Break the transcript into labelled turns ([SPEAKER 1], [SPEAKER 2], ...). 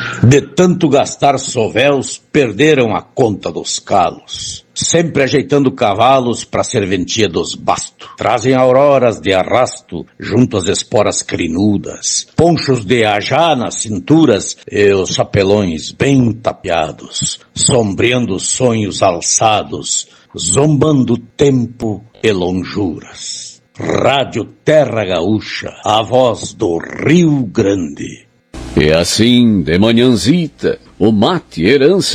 [SPEAKER 1] De tanto gastar sovéus, perderam a conta dos calos. Sempre ajeitando cavalos pra serventia dos bastos. Trazem auroras de arrasto junto às esporas crinudas. Ponchos de ajá nas cinturas e os chapelões bem tapeados. Sombreando sonhos alçados, zombando tempo e lonjuras. Rádio Terra Gaúcha, a voz do Rio Grande.
[SPEAKER 2] E assim, de manhãzita, o mate herança